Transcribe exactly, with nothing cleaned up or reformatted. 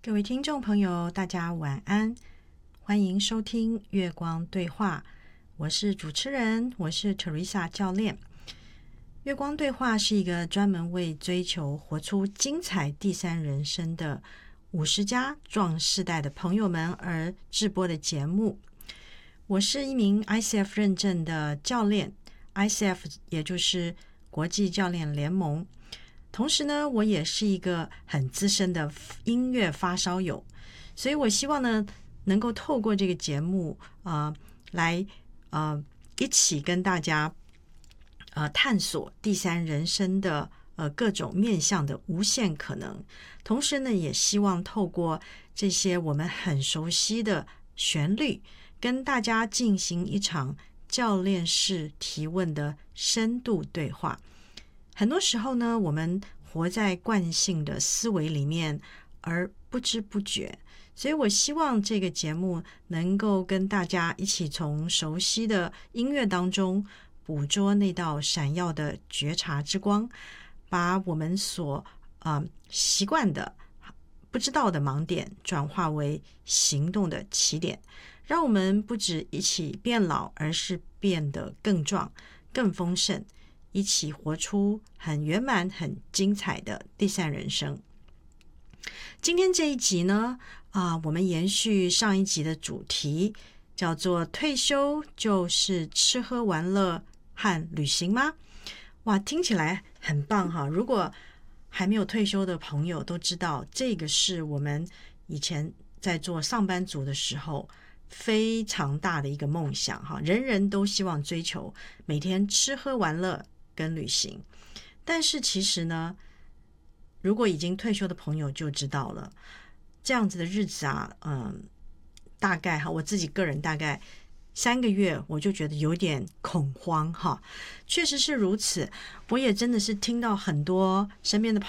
各位听众朋友，大家晚安，欢迎收听月光对话，我是主持人，我是 Teresa 教练。月光对话是一个专门为追求活出精彩第三人生的五十加壮世代的朋友们而制播的节目。我是一名 I C F 认证的教练， I C F 也就是国际教练联盟。同时呢，我也是一个很资深的音乐发烧友，所以我希望呢，能够透过这个节目，呃，来呃一起跟大家呃探索第三人生的呃各种面向的无限可能。同时呢，也希望透过这些我们很熟悉的旋律，跟大家进行一场教练式提问的深度对话。很多时候呢，我们活在惯性的思维里面而不知不觉，所以我希望这个节目能够跟大家一起从熟悉的音乐当中捕捉那道闪耀的觉察之光，把我们所呃习惯的不知道的盲点转化为行动的起点，让我们不止一起变老，而是变得更壮更丰盛，一起活出很圆满很精彩的第三人生。今天这一集呢，啊，我们延续上一集的主题，叫做退休就是吃喝玩乐和旅行吗？哇，听起来很棒哈！如果还没有退休的朋友都知道，这个是我们以前在做上班族的时候非常大的一个梦想哈，人人都希望追求每天吃喝玩乐跟旅行。但是其实呢，如果已经退休的朋友就知道了，这样子的日子啊，嗯，大概哈，我自己个人大概三个月我就觉得有点恐慌哈，确实是如此。我也真的是听到很多身边的